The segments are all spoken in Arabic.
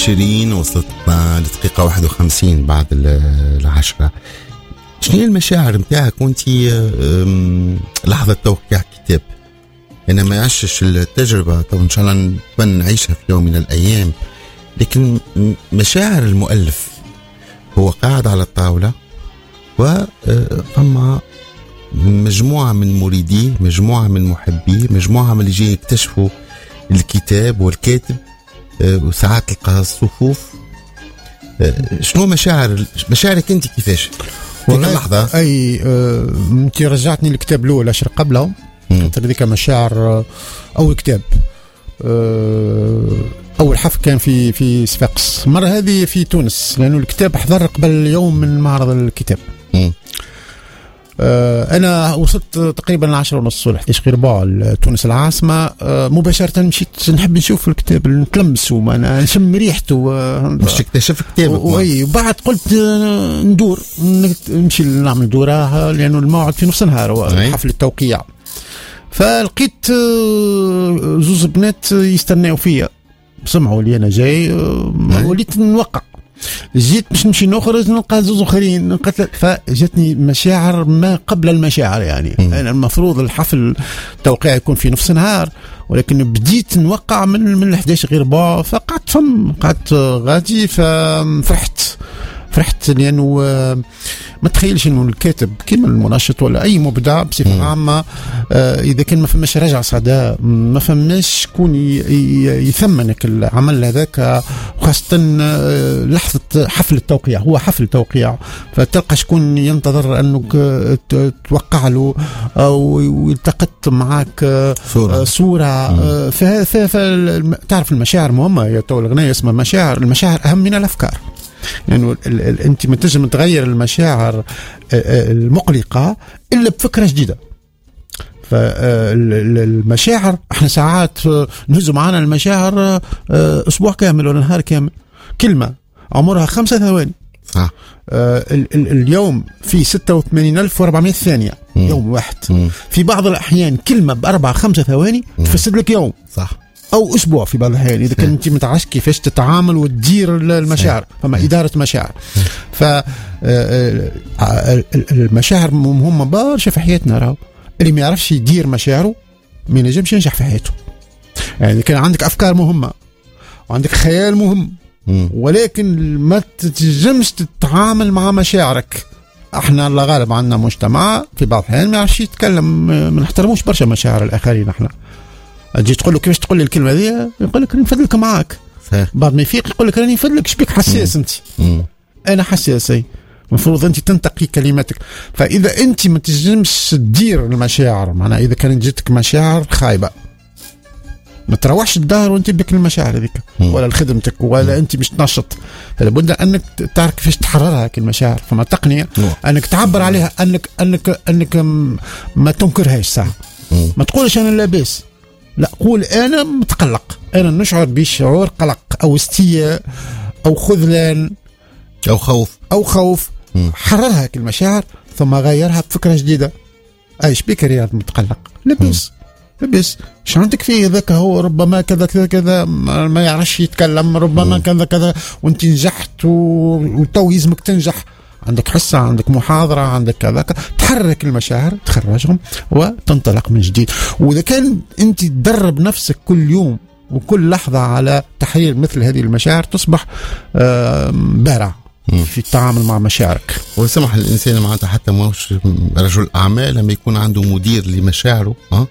شيرين، وصلتنا لدقيقة 51 بعد 10. شنو هي المشاعر متاعك وانتي لحظة توقيع كتاب؟ أنا ما يعشش التجربة، طب إن شاء الله نتمنى نعيشها في يوم من الأيام، لكن مشاعر المؤلف هو قاعد على الطاولة وفما مجموعة من مريديه، مجموعة من محبيه، مجموعة من اللي جاي يكتشفوا الكتاب والكاتب، وساعات تلقى الصفوف. شنو مشاعرك انت كيفاش في اللحظة؟ انت رجعتني للكتاب الاول اشر قبله، كانت هذيك مشاعر اول كتاب، اول حفل كان في صفاقس، مرة هذه في تونس، لانه الكتاب حضر قبل يوم من معرض الكتاب. انا وصلت تقريبا 10:30 الصبح في غرباء تونس العاصمه، مباشره مشيت نحب نشوف الكتاب، نتلمسه، ما نشم ريحته، باش تكتشف كتابك. وبعد قلت ندور، نمشي نعمل دوره، لانه الموعد في نص نهار حفل التوقيع. فلقيت زوز بنات يستناو فيا، سمعوا لي انا جاي، وليت نوقع، جيت باش نمشي نخرج نلقى زوز اخرين، فجاتني مشاعر ما قبل المشاعر. يعني انا المفروض الحفل التوقيع يكون في نفس النهار، ولكن بديت نوقع من 11 غرباء، قعدت غادي، فرحت لانه ما تخيلش انه الكاتب كيما المناشط ولا اي مبدع بصفه عامه، اذا كان ما فماش رجع صدى، ما فماش شكون يثمنك العمل هذاك، وخاصه لحظه حفل التوقيع، هو حفل توقيع، فتلقى شكون ينتظر انك توقع له او يلتقط معك صوره. تعرف المشاعر مهمه، يا تو الغنايه اسمها مشاعر، المشاعر اهم من الافكار. يعني انت ما تنجم تغير المشاعر المقلقه الا بفكره جديده. فالمشاعر احنا ساعات نهزوا معنا المشاعر اسبوع كامل ولا نهار كامل. كلمه عمرها 5 ثواني، صح. اليوم في 86,400 ثانيه، يوم واحد. في بعض الاحيان كلمه ب4-5 ثواني تفسد لك يوم، صح، او اسبوع في بعض الاحيان، اذا كنت انت ما تعرفش كيفاش تتعامل وتدير المشاعر. فما اداره مشاعر، فالمشاعر مهمه برشا في حياتنا. راهو اللي ما يعرفش يدير مشاعره ما ينجمش ينجح في حياته. يعني كان عندك افكار مهمه وعندك خيال مهم، ولكن ما تنجمش تتعامل مع مشاعرك. احنا الله غالب عندنا مجتمع في بعض الاحيان ما يعرفش يتكلم، ما نحترموش برشا مشاعر الاخرين. احنا تجي تقول له كيفاش تقول لي الكلمه دي، يقول لك راني نفدلك معاك. بعد ما يفيق يقول لك راني نفدلك، شبيك حساس انت؟ انا حساسي، المفروض انت تنتقي كلماتك. فاذا انت ما تنجمش تدير المشاعر، معناها اذا كانت جاتك مشاعر خايبه، ما تروحش الدار وانت بك المشاعر هذيك، ولا لخدمتك، ولا انت مش تنشط. فلابد انك تعرف كيفاش تحررها المشاعر. فما تقنيه انك تعبر عليها، انك ما تنكرهاش ساعه. ما تقولش انا لاباس، لا، قول انا متقلق، انا نشعر بشعور قلق او استياء او خذلان او خوف. حررها المشاعر ثم غيرها بفكره جديده. ايش بك رياض متقلق؟ لبس شو عندك فيه ذاك، هو ربما كذا كذا كذا، ما يعرفش يتكلم، ربما كذا كذا، وانت نجحت وتو يلزمك تنجح، عندك حصة، عندك محاضرة، عندك كذا. تحرك المشاعر، تخرجهم وتنطلق من جديد. وإذا كان أنت تدرب نفسك كل يوم وكل لحظة على تحرير مثل هذه المشاعر، تصبح بارع في التعامل مع مشاعرك. وسمح الإنسان معناتها حتى ماهوش رجل أعمال لما يكون عنده مدير لمشاعره.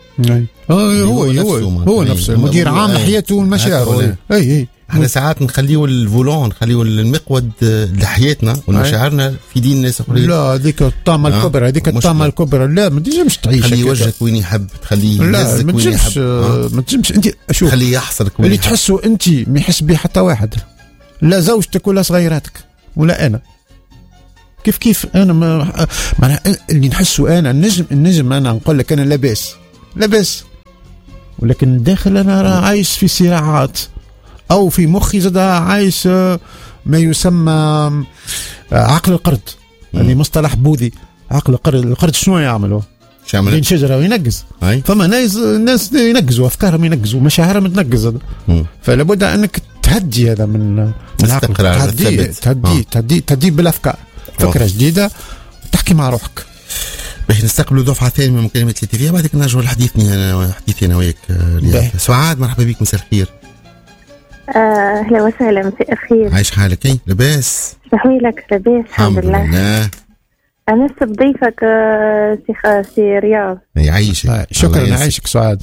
هو نفسه مدير عام لحياته والمشاعر. احنا ساعات نخليه الفولون، نخليه المقود لحياتنا ومشاعرنا في دين الناس اخرين. لا، هذيك الطامه الكبرى، هذيك الطامه الكبرى. لا، ما تنجمش تعيش، خليه يوجهك وين يحب، تخليه يهزك وين يحب. ما تنجمش انت، شوف، خليه يحصرك اللي تحسه انت ما يحس به حتى واحد، لا زوجتك ولا صغيراتك ولا انا. كيف انا معناها اللي نحسه انا النجم انا نقول لك انا لاباس، ولكن داخل انا عايش في صراعات، او في مخي زاد عايش ما يسمى عقل القرد. يعني مصطلح بوذي، عقل القرد شنو يعملوا؟ بين شجره وينقز. فما ناس ينقزوا افكارهم، ينقزوا مشاعرهم تنقز. فلابد انك تهدي هذا من استقرار تهدي بالافكار، فكره جديده تحكي مع روحك. باش نستقبلوا دفعه ثانيه من المكالمات اللي فيها، بعدك نرجعوا لحديثي انا وياك. سعاد مرحبا بك، مساء الخير. اهلا وسهلا، مساء الخير. عايش حالك؟ اي لاباس؟ شحوالك؟ لاباس الحمد لله. انا ضيفك سي رياض. يعيشك. شكرا، يعيشك سعاد.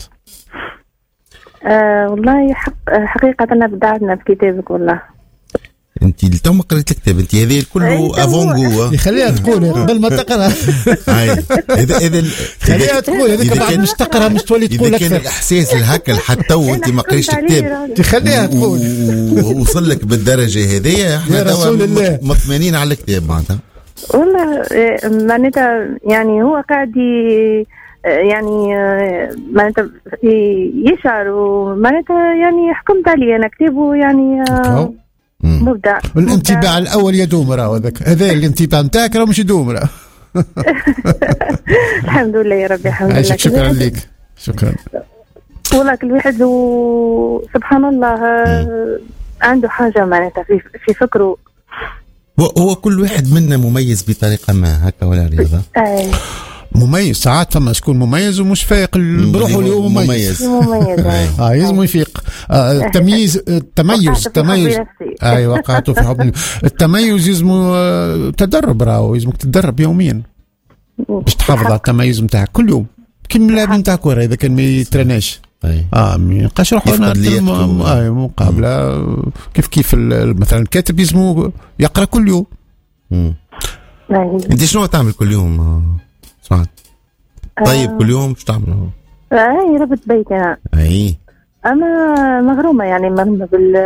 والله حقيقة أنا بدعتنا بكتابك والله. انت التو ما قريت الكتاب، انت هذه كله افونغو. خليها تقول قبل ما تقرا. اذا خليها تقول هذيك بعد مش تقرا مش تولي تقول اكثر. كان الاحساس الهكا حتى وانت ما قريتش الكتاب خليها تقول ووصل لك بالدرجه هذه، احنا توا مطمئنين على الكتاب معناتها. والله معناتها يعني هو قاعد يعني معناتها يشعر، ومعناتها يعني حكمت عليه انا كتابه يعني مبدع. الانطباع الاول يدوم، راه هذا الانطباع نتاعك راه مش يدوم راه. الحمد لله يا ربي، الحمد لله. شكرا لك، شكرا. والله كل واحد سبحان الله عنده حاجه معناتها في فكره. هو كل واحد منا مميز بطريقه ما، هكا ولا رياضه؟ مميز. ساعات فما شكون مميز ومش فايق بروحه اللي هو مميز. يلزم يفيق. التميز اي وقعته في حب. التميز يلزم تدرب، راهو يلزمك تدرب يوميا باش تحافظ على التميز نتاعك كل يوم. كيما اللاعب نتاع كوره اذا كان ما يترناش ما يلقاش روحه مقابله. كيف مثلا الكاتب يلزمو يقرا كل يوم. انت شنو تعمل كل يوم سعاد؟ طيب كل يوم شو تعمل؟ ربط بيت انا. انا مغرومه يعني مغرومه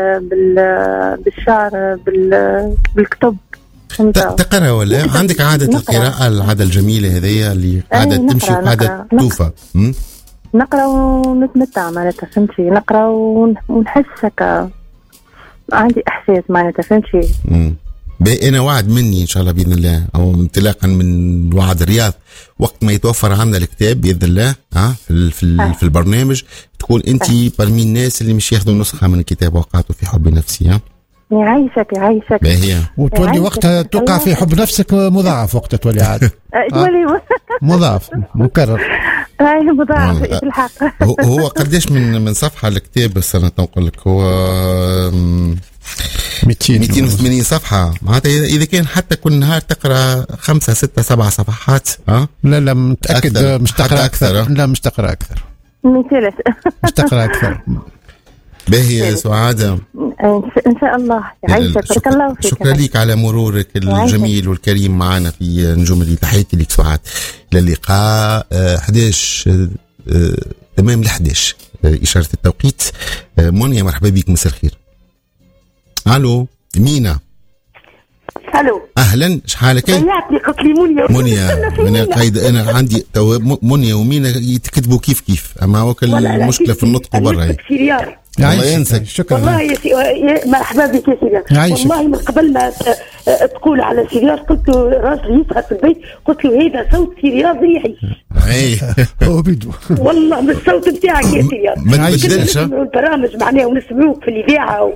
بالشعر بالكتب. تقرا ولا عندك عاده القراءه، العاده الجميله هذه اللي قاعده تمشي وقاعده توفى؟ نقرا ونتمتع معناتها، فهمتي؟ نقرا ونحس هكا عندي احساس معناتها، فهمتي؟ أنا وعد مني إن شاء الله بإذن الله، أو انطلاقا من وعد الرياض، وقت ما يتوفر عندنا الكتاب بإذن الله في البرنامج تكون أنت برمي الناس اللي مش ياخذوا نسخة من الكتاب وقعته في حب نفسي. يعيشك وتولي وقتها توقع في حب نفسك مضاعف، وقتها تولي عاد مضاعف مكرر. مضاعف في الحق. هو قديش من صفحة الكتاب؟ بس أنا نقول لك هو 280 صفحة معناتها. إذا كان حتى كل نهار تقرأ 5 6 7 صفحات لا متأكد مش تقرأ أكثر. لا مش تقرأ أكثر، مش تقرأ أكثر. باهي سعادة، إن شاء الله. يعيشك، بارك الله فيك. شكرا لك على مرورك الجميل والكريم معنا في نجوم اللي. تحياتي لك سعاد. إلى اللقاء 11 تمام ل 11 إشارة التوقيت. منيا مرحبا بك، مساء الخير. الو مينا. الو اهلا، شحالك؟ ضيعتني قلت لي منيا. انا قايد انا عندي منيا ومينا يتكتبوا كيف اما هو المشكله في النطق برا. الله ينسك. شكرا والله يا مرحبا بك يا سيدي. والله من قبل ما تقول على سيرياض قلت له راجل يسهر في البيت، قلت له هذا صوت سيرياض ريحي. هو بيدو والله من الصوت نتاعك يا سيرياض. ما تبدلش البرامج معناها ونسمعوك في الإذاعة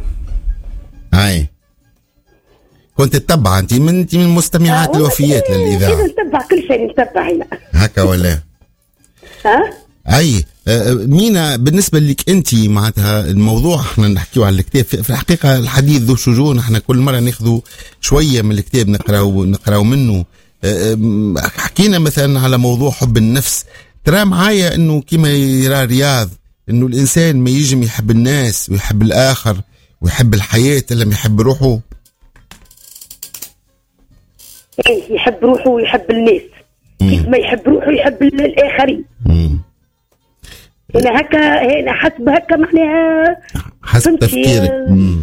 كنت تتبع انت من مستمعات الوفيات للإذاعة. نتبع كل شيء، نتبع هنا هكا ولا مينا. بالنسبة لك انت معناتها الموضوع احنا نحكيو على الكتاب، في الحقيقة الحديث ذو شجون. احنا كل مرة ناخذوا شوية من الكتاب نقراو منه. حكينا مثلا على موضوع حب النفس. ترى معايا انه كما يرى رياض انه الانسان ما يجم يحب الناس ويحب الاخر ويحب الحياة الا ما يحب روحه. يحب روحه ويحب الناس. كيف ما يحب روحه يحب الآخرين. هنا حسب هكا معناها حسب تفكيرك.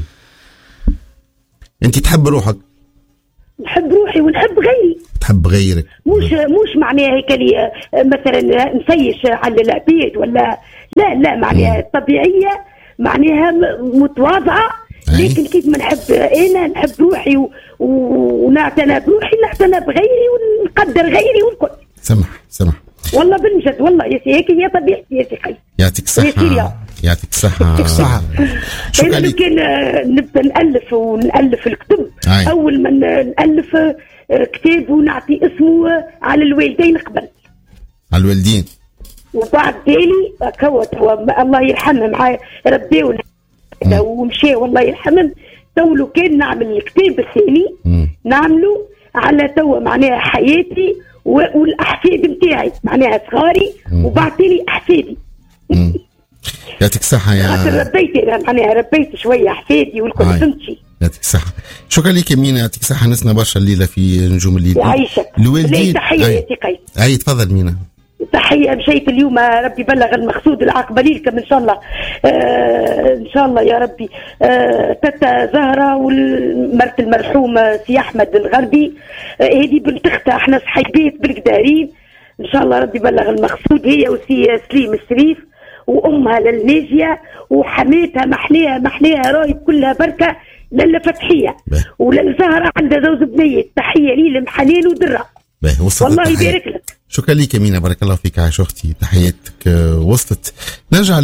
انت تحب روحك؟ نحب روحي ونحب غيري. تحب غيرك مش معناها هيك لي مثلا نسيش على العبيد ولا لا معناها طبيعية، معناها متواضعة. لكن كيف ما نحب انا نحب روحي ونعتنى بروحي، نعتنى بغيري ونقدر غيري والكل. سمح والله بالمجد والله يا سي، هيك هي طبيعتي يا سي. يعطيك الصحة. يعطيك الصحة. صح. شكرا لك. كان نبدا نالف الكتب. اول ما نالف كتاب ونعطي اسمه على الوالدين قبل. على الوالدين. وبعد تالي كوا الله يرحمه معايا ربيونا ومشي والله يرحمه. تو كان نعمل الكتاب الثاني نعمله على توا معناها حياتي والاحفاد نتاعي معناها صغاري وبعد تالي احفادي. يعطيك الصحة يا ربيت شوية احفادي والكل فهمتي. يعطيك الصحة. شكرا لك مينا. يعطيك الصحة. نسنا برشا الليلة في نجوم الليل. يعيشك. الوالدين. تحية يا قيس. اي تفضل مينا. تحية. مشيت اليوم ربي بلغ المقصود العقبة ليكم إن شاء الله. إن شاء الله يا ربي. تتا زهرة والمرت المرحومة سي أحمد الغربي هذه بنت أختها احنا صحيبات بالقدارين. إن شاء الله ربي بلغ المقصود هي وسي سليم الشريف وأمها للناجية وحماتها محليها راي كلها بركة للا فتحية وللزهرة عندها زوج بنية. تحية لي لمحنين ودرة. والله يبارك لك. شكرا لك مينا. بارك الله فيك عاش اختي. تحياتك وصلت. نرجع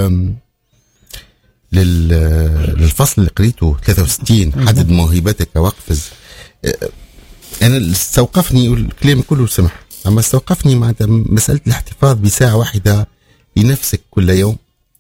للفصل اللي قريته 63 حدد موهبتك واقفز. انا استوقفني الكلام كله سمح اما استوقفني مع مسألة الاحتفاظ بساعة واحدة لنفسك كل يوم.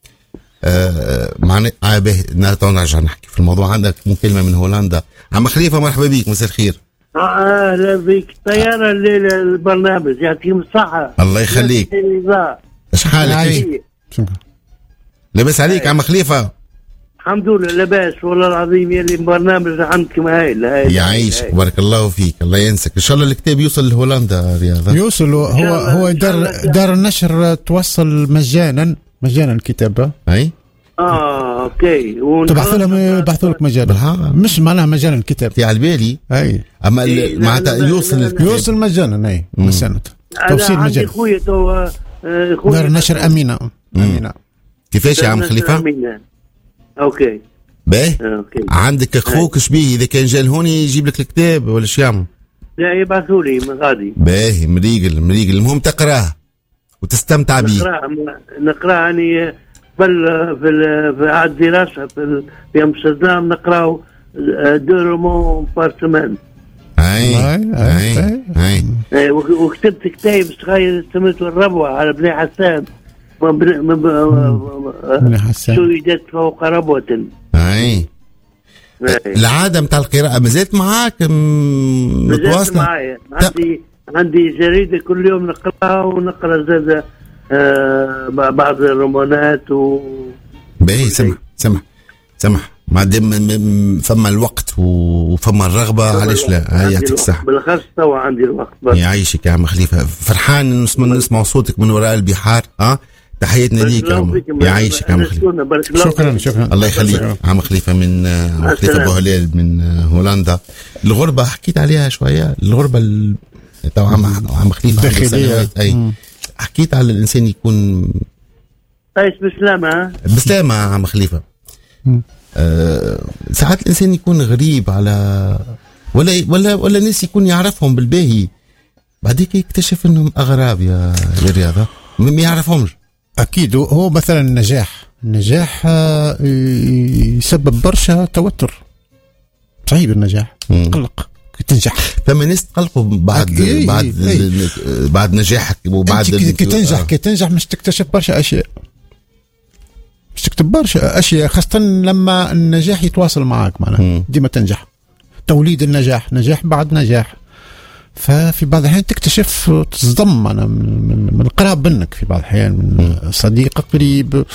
معنا نرجع نحكي في الموضوع. عندك مكالمة من هولندا. عم خليفة مرحبا بك. مساء الخير. اهلا بك. طيارة الليلة البرنامج يعطيكم الصحة. الله يخليك. ايش حالك؟ لاباس عليك عم خليفة؟ الحمد لله لاباس والله العظيم. يلي برنامج عندكم هايل. يعيشك. بارك الله فيك. الله ينسك. ان شاء الله الكتاب يوصل لهولندا رياض. يوصل. هو دار النشر توصل مجانا الكتابة. اي اوكي. تبعثوا لهم يبعثوا لك مجانا. مش معناها مجانا الكتاب في على بالي. اي اما معناتها يوصل مجانا. اي مساند توصيل مجانا. اخويا تو دار النشر امينه. كيفاش يا عم خليفه؟ اوكي باهي. عندك اخوك شبيه اذا كان جا لهون يجيب لك الكتاب ولا شو يعمل؟ لا يبعثوا لي من غادي. باهي مريقل المهم تقراه وتستمتع به. نقراه يعني في عاد الدراسه في امستردام نقراو دورمون بارتمان. اي وكتبت كتاب صغير سميته الربوة على بني حسان. بني حسان سويدت فوق ربوة. العادة متاع القراءة مازالت معاك متواصلة؟ معايا. عندي جريدة كل يوم نقراها ونقرا زاد بعض الرومانات باهي. سمح ما دام فما الوقت وفما الرغبة علاش لا. يعطيك الصحة. بالخاص توا عندي الوقت. يعيشك يا عم خليفة. فرحان نسمع صوتك من وراء البحار. تحياتنا ليك يعيشك عم خليفة. شكرا. الله يخليك عم خليفة من عم خليفة بوهلال من هولندا. الغربة حكيت عليها شوية. الغربة تو عم خليفة داخلية. اي حكيت على الانسان يكون بسلامة عم خليفة. ساعات الانسان يكون غريب على ولا ناس يكون يعرفهم بالباهي بعديك يكتشف انهم اغراب يا رياضة ما يعرفهمش. اكيد. هو مثلا النجاح يسبب برشا توتر. صعيب النجاح. قلق تنجح. فما ناس تقلقوا بعد نجاحك وبعد كي تنجح مش تكتشف برشا اشياء. مش تكتب برشا اشياء خاصة لما النجاح يتواصل معك. معناها ديما تنجح. توليد النجاح نجاح بعد نجاح. ففي بعض الأحيان تكتشف تصدم أنا من القراب منك. في بعض الأحيان من صديق قريب.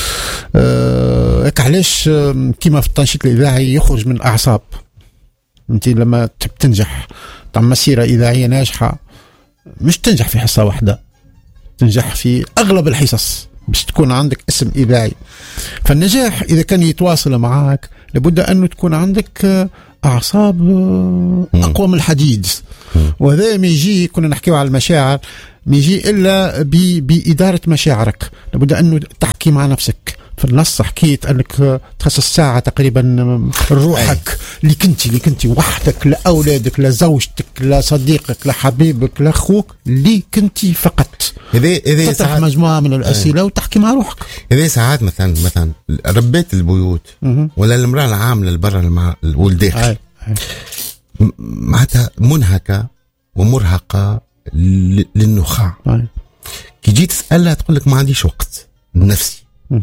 علاش كيما في التنشيط الإذاعي يخرج من الأعصاب. أنت لما تحب تنجح تعمل مسيرة إذاعية ناجحة مش تنجح في حصة واحدة. تنجح في أغلب الحصص باش تكون عندك اسم إذاعي. فالنجاح إذا كان يتواصل معك لابد أن تكون عندك أعصاب أقوى من الحديد. وهذا ما يجي كنا نحكيو على المشاعر ما يجي إلا بإدارة مشاعرك. لابد أن تحكي مع نفسك في النص حكيت انك تخصص ساعه تقريبا لروحك اللي كنتي وحدك، لا اولادك لا زوجتك لا صديقك لا حبيبك لا اخوك، اللي كنتي فقط. هذا تطرح مجموعه من الاسئله وتحكي مع روحك. هذا ساعات مثلا ربات البيوت ولا المراه العامله البرا والداخل معناتها منهكه ومرهقه للنخاع. كي جيت تسالها تقول لك ما عنديش وقت نفسي،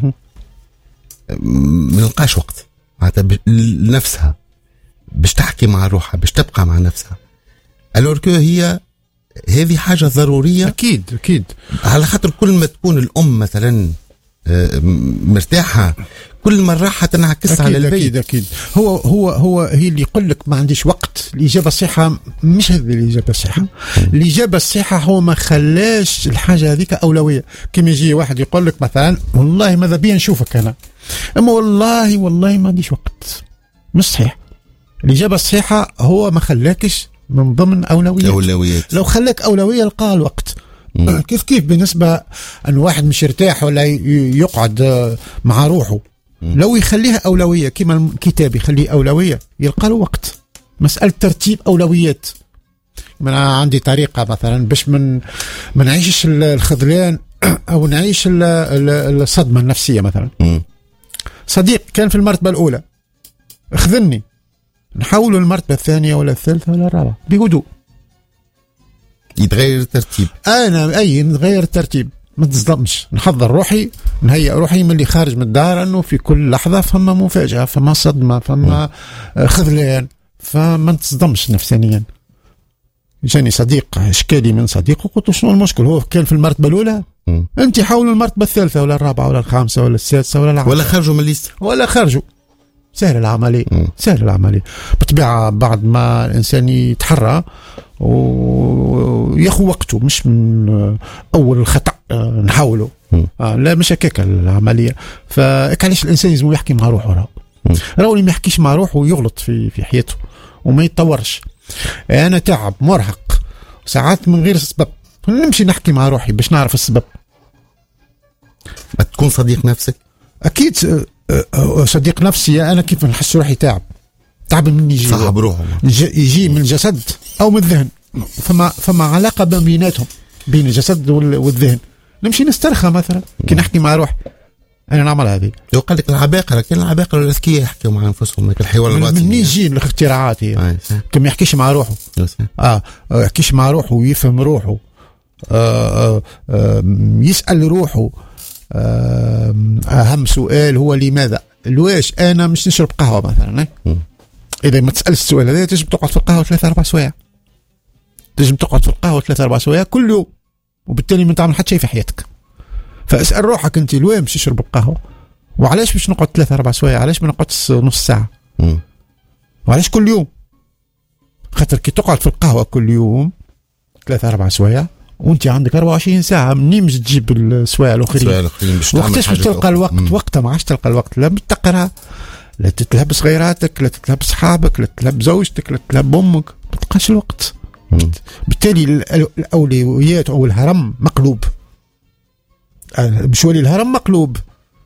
ما نلقاش وقت معناتها لنفسها باش تحكي مع روحها، باش تبقى مع نفسها. الور كو هي هذه حاجه ضروريه اكيد على خاطر كل ما تكون الام مثلا مرتاحه كل ما الراحه تنعكس على البيت. اكيد هو هي اللي يقول لك ما عنديش وقت. الاجابه الصحيحه مش هذه الاجابه الصحيحه. الاجابه الصحيحه هو ما خلاش الحاجه هذيك اولويه. كما يجي واحد يقول لك مثلا والله ماذا بيا نشوفك انا، اما والله ما عنديش وقت، مش صحيح. الاجابه الصحيحه هو ما خلاكش من ضمن اولويات. لو خلاك اولويه لقى الوقت. كيف بالنسبه ان واحد مش يرتاح ولا يقعد مع روحه، لو يخليها اولويه كما الكتاب يخليه اولويه يلقى له وقت. مساله ترتيب اولويات. انا عندي طريقه مثلا باش ما نعيش الخذلان او نعيش الصدمه النفسيه. مثلا صديق كان في المرتبه الاولى خذلني، نحاول المرتبه الثانيه ولا الثالثه ولا الرابعه بهدوء. يتغير الترتيب. نتغير الترتيب، ما تصدمش. نحضر روحي، نهيئ روحي من اللي خارج من الدار انه في كل لحظه فما مفاجاه، فما صدمه، فما خذلان، فما تصدمش نفسانيا. جاني صديق اشكالي من صديقه، قلت شنو المشكل؟ هو كان في المرتبه الاولى، انت حاولوا المرتبه الثالثه ولا الرابعه ولا الخامسه ولا السادسه ولا العاشره، ولا خرجوا من الليست، ولا خرجوا. سهل العملية. بالطبيعة بعد ما الإنسان يتحرى وياخذ وقته، مش من أول الخطأ نحاوله. لا مش هكاك العملية. فعلاش الإنسان لازم يحكي مع روحه. راهو اللي ما يحكيش مع روحه يغلط في حياته وما يتطورش. أنا تعب مرهق ساعات من غير سبب، نمشي نحكي مع روحي باش نعرف السبب. ما تكون صديق نفسك. أكيد صديق نفسي. أنا كيف نحس روحي تعب مني، يجي صاحب روحه، يجي من الجسد أو من الذهن. فما علاقة بيناتهم، بين الجسد والذهن. نمشي نسترخى مثلا كي نحكي مع روحي. أنا نعمل هذه. لو قال لك العباقرة، كان العباقرة الأذكياء يحكوا مع أنفسهم، لكن الحوار الواتي من يجي الاختراعات هي كم يحكيش مع روحه. يحكيش مع روحه ويفهم روحه، يسأل روحه. أهم سؤال هو لماذا؟ الواش أنا مش نشرب قهوة مثلا. إذا ما تسأل السؤال هذا تجب تقعد في القهوة 3-4 سوايع. تجب تقعد في القهوة 3-4 سوايع كل يوم، وبالتالي ما تعمل حتى شيء في حياتك. فاسأل روحك أنت الوين مش تشرب القهوة، وعلاش باش نقعد 3-4 سوايع؟ علاش ما نقعدش نص ساعة؟ وعلاش كل يوم؟ خاطر كي تقعد في القهوة كل يوم 3-4 سوايع وانت عندك 24 ساعه، منين باش تجيب السوايع الاخرين؟ وقتاش باش تلقى الوقت؟ وقتها ما عادش تلقى الوقت، لا تقرا، لا تتلهب صغيراتك، لا تتلهب صحابك، لا تتلهب زوجتك، لا تتلهب امك، ما تلقاش الوقت. بالتالي الاولويات او الهرم مقلوب. بشوالي الهرم مقلوب.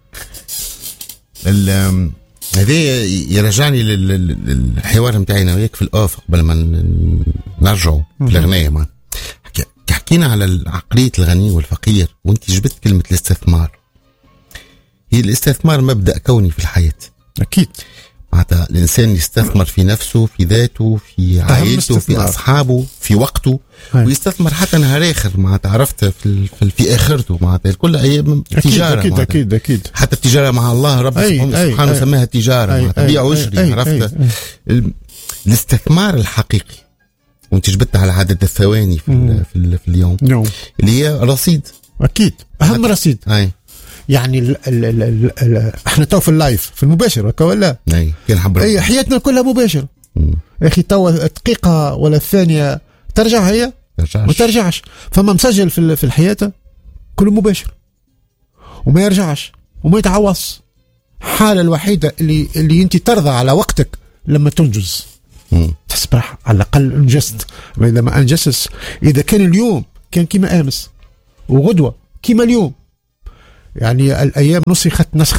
هذا يرجعني للحوار نتاعنا وياك في الافق قبل ما نرجعوا في الاغنيه. حكينا على عقلية الغني والفقير، وانت جبت كلمة الاستثمار. هي الاستثمار مبدأ كوني في الحياة. أكيد. معناتها الإنسان يستثمر في نفسه، في ذاته، في عائلته، في أصحابه، في وقته. ويستثمر حتى نهار آخر، معناتها عرفت في آخرته. معناتها كل أيام تجارة. أكيد. حتى التجارة مع الله رب سبحانه سماها تجارة. بيع وشري. عرفت الاستثمار الحقيقي. وانت جبت على عدد الثواني في اليوم اللي هي رصيد. اكيد اهم رصيد. يعني احنا تو في اللايف في المباشر ولا اي حياتنا كلها مباشر. يا اخي تو دقيقه ولا الثانيه ترجع هي ما ترجعش. فما مسجل في الحياه كله مباشر وما يرجعش وما يتعوضش. الحاله الوحيده اللي انت ترضى على وقتك لما تنجز، تحس براحة، على الأقل انجزت. وإذا ما أنجزت، إذا كان اليوم كان كيما أمس وغدوة كيما اليوم، يعني الأيام نسخت نسخا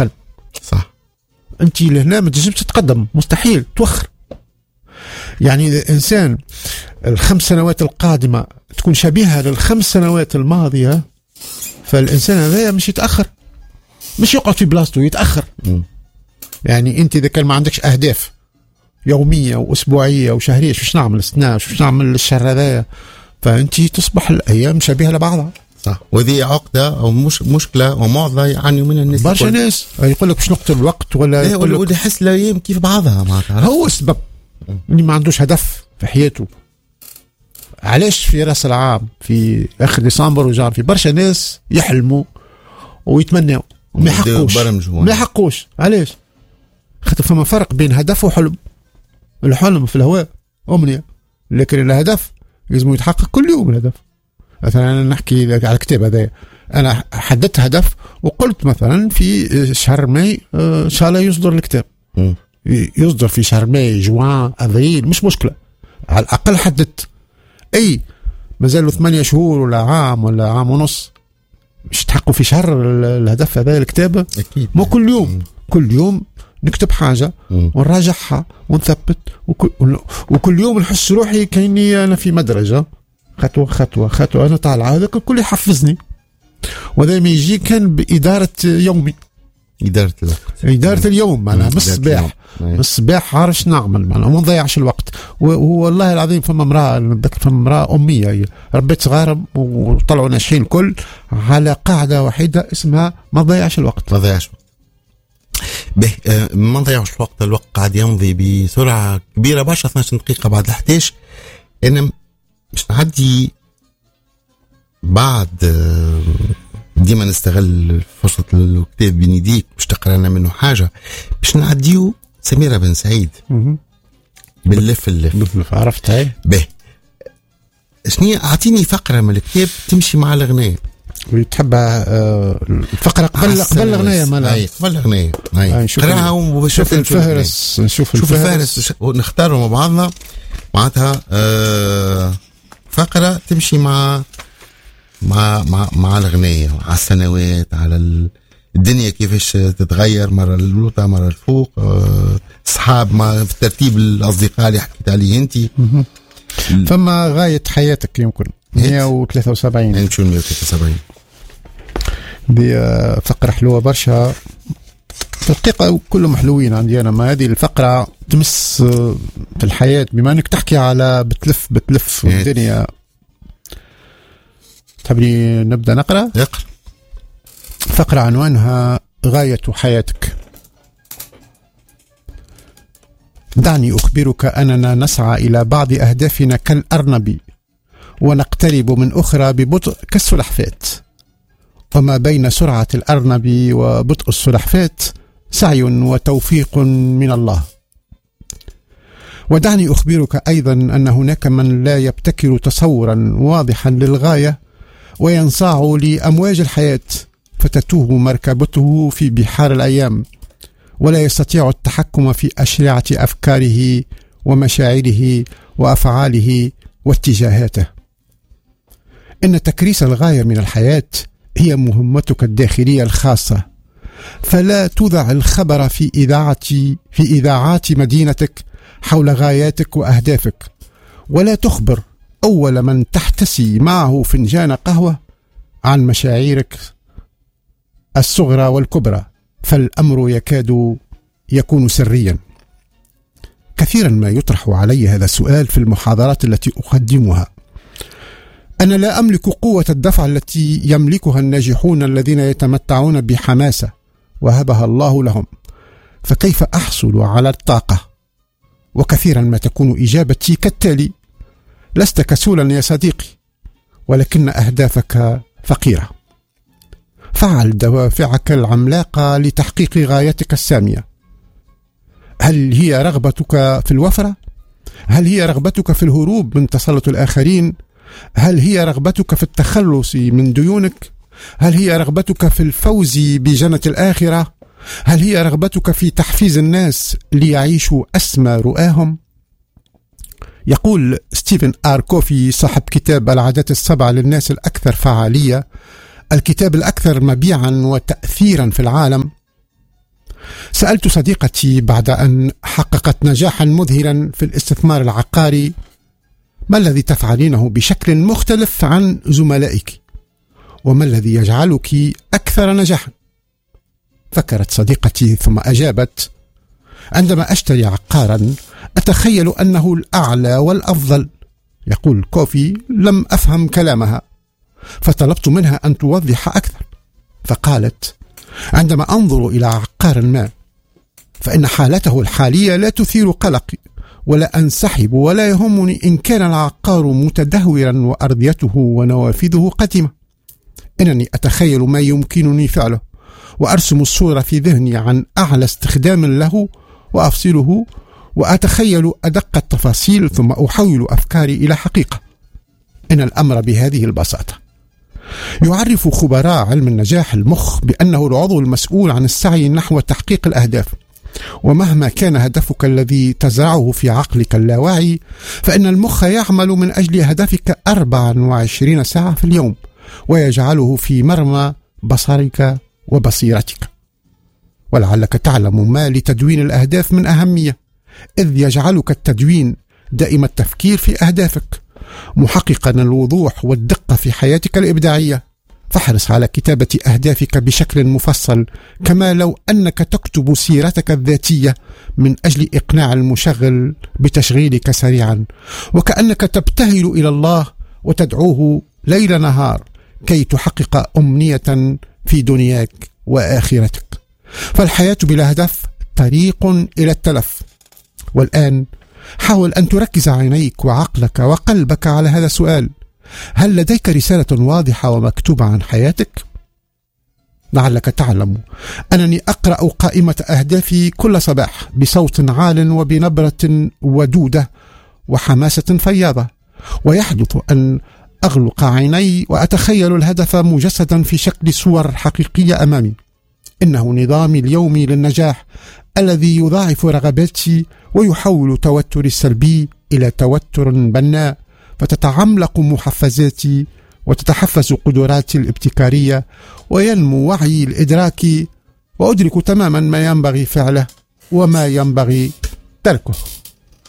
صح. انت لهنا ما تجيش تتقدم، مستحيل توخر. يعني اذا الانسان ال5 سنوات القادمه تكون شبيهه لل5 سنوات الماضيه، فالانسان هذا مش يتاخر، مش يقعد في بلاصته، يتاخر. يعني انت اذا كان ما عندكش اهداف يوميه واسبوعيه وشهريه، شو نعمل السنه، شو نعمل الشهر هذايا، فانت تصبح الايام شبيهه لبعضها. صح. وذي عقده او مشكله ومعضله يعاني منها الناس. برشا ناس يقول لك باش نقتل الوقت، ولا يحس الايام كيف بعضها، ما تعرف. هو السبب اللي ما عندوش هدف في حياته. علاش في راس العام في اخر ديسمبر وجان في برشا ناس يحلموا ويتمنوا وما يحقوش. علاش؟ خاطر فما فرق بين هدف وحلم. الحلم في الهواء أمنية، لكن الهدف لازم يتحقق كل يوم. الهدف مثلا أنا نحكي على الكتاب هذا، أنا حددت هدف وقلت مثلا في شهر ماي إن شاء الله يصدر الكتاب. يصدر في شهر ماي، جوان، أبريل، مش مشكلة، على الأقل حددت. أي مازالوا 8 شهور ولا عام ولا عام ونص مش تحققوا في شهر الهدف هذا الكتابة. أكيد. مو كل يوم. كل يوم نكتب حاجة ونراجعها ونثبت، وكل يوم نحس روحي كأني أنا في مدرجة، خطوة خطوة خطوة أنا طالعة. هذا الكل يحفزني، وهذا ما يجي كان بإدارة يومي، إدارة الوقت، إدارة اليوم. معناها من الصباح، من الصباح عارش نعمل، معناها ما نضيعش الوقت. والله العظيم فما امرأة أمية ربيت صغار وطلعوا ناجحين الكل على قاعدة واحدة اسمها ما نضيعش الوقت. ما نضيعش ما نضيعش الوقت. الوقت قاعد يمضي بسرعة كبيرة برشا. 12 دقيقة بعد 11. أنا مش نعدي بعد ديما نستغل فرصة الكتاب بين يديك باش تقرا لنا منه حاجة، باش نعديو سميرة بن سعيد باللف. عرفت هاي؟ شنو أعطيني فقرة من الكتاب تمشي مع الأغنية. وتحبها الفقرة قبل الأغنية مالا؟ قبل الأغنية. قراها وشوف الفهرس، نشوف الفهرس ونختاروا مع بعضنا معناتها فقرة تمشي مع الأغنية، على السنوات، على الدنيا كيفاش تتغير، مرة اللوطة مرة الفوق، صحاب، ما في ترتيب الأصدقاء اللي حكيت عليه أنت. فما غاية حياتك يمكن 173 نمشي 173 بفقرة حلوة برشا في الحقيقة، كلهم حلوين عندي أنا. ما هذه الفقرة تمس في الحياة، بما أنك تحكي على بتلف الدنيا. تبني نبدأ نقرأ؟ يقرأ. فقرة عنوانها غاية حياتك. دعني أخبرك أننا نسعى إلى بعض أهدافنا كالأرنب، ونقترب من أخرى ببطء كالسلحفاة، وما بين سرعة الأرنب وبطء السلحفاة سعي وتوفيق من الله. ودعني أخبرك أيضا أن هناك من لا يبتكر تصورا واضحا للغاية وينصاع لأمواج الحياة، فتتوه مركبته في بحار الأيام، ولا يستطيع التحكم في أشرعة أفكاره ومشاعره وأفعاله واتجاهاته. إن تكريس الغاية من الحياة هي مهمتك الداخلية الخاصة، فلا تذع الخبر في إذاعات مدينتك حول غاياتك وأهدافك، ولا تخبر أول من تحتسي معه فنجان قهوة عن مشاعرك الصغرى والكبرى، فالأمر يكاد يكون سريا. كثيرا ما يطرح علي هذا السؤال في المحاضرات التي أقدمها. أنا لا أملك قوة الدفع التي يملكها الناجحون الذين يتمتعون بحماسة وهبها الله لهم، فكيف أحصل على الطاقة؟ وكثيرا ما تكون إجابتي كالتالي: لست كسولا يا صديقي، ولكن أهدافك فقيرة. فعل دوافعك العملاقة لتحقيق غايتك السامية. هل هي رغبتك في الوفرة؟ هل هي رغبتك في الهروب من تسلط الآخرين؟ هل هي رغبتك في التخلص من ديونك؟ هل هي رغبتك في الفوز بجنة الآخرة؟ هل هي رغبتك في تحفيز الناس ليعيشوا أسمى رؤاهم؟ يقول ستيفن آر كوفي صاحب كتاب العادات السبع للناس الأكثر فعالية، الكتاب الأكثر مبيعا وتأثيرا في العالم: سألت صديقتي بعد أن حققت نجاحا مذهلا في الاستثمار العقاري: ما الذي تفعلينه بشكل مختلف عن زملائك؟ وما الذي يجعلك أكثر نجاحا؟ فكرت صديقتي ثم أجابت: عندما أشتري عقارا أتخيل أنه الأعلى والأفضل. يقول كوفي: لم أفهم كلامها، فطلبت منها أن توضح أكثر، فقالت: عندما أنظر إلى عقار ما فإن حالته الحالية لا تثير قلقي، ولا أنسحب، ولا يهمني إن كان العقار متدهورا وأرضيته ونوافذه قديمة. إنني أتخيل ما يمكنني فعله، وأرسم الصورة في ذهني عن أعلى استخدام له وأفصله، وأتخيل أدق التفاصيل، ثم أحول أفكاري إلى حقيقة. إن الأمر بهذه البساطة. يعرف خبراء علم النجاح المخ بأنه العضو المسؤول عن السعي نحو تحقيق الأهداف، ومهما كان هدفك الذي تزرعه في عقلك اللاواعي، فإن المخ يعمل من أجل هدفك 24 ساعة في اليوم، ويجعله في مرمى بصرك وبصيرتك. ولعلك تعلم ما لتدوين الأهداف من أهمية، إذ يجعلك التدوين دائم التفكير في أهدافك، محققا الوضوح والدقة في حياتك الإبداعية. فاحرص على كتابة أهدافك بشكل مفصل، كما لو أنك تكتب سيرتك الذاتية، من أجل إقناع المشغل بتشغيلك سريعا، وكأنك تبتهل إلى الله وتدعوه ليل نهار كي تحقق أمنية في دنياك وآخرتك. فالحياة بلا هدف طريق إلى التلف. والآن حاول أن تركز عينيك وعقلك وقلبك على هذا السؤال: هل لديك رسالة واضحة ومكتوبة عن حياتك؟ لعلك تعلم أنني أقرأ قائمة أهدافي كل صباح بصوت عال وبنبرة ودودة وحماسة فياضة، ويحدث أن أغلق عيني وأتخيل الهدف مجسدا في شكل صور حقيقية أمامي. إنه نظامي اليومي للنجاح الذي يضاعف رغباتي ويحول توتري السلبي إلى توتر بناء، فتتعملق محفزاتي وتتحفز قدراتي الابتكارية، وينمو وعي الإدراكي، وأدرك تماما ما ينبغي فعله وما ينبغي تركه.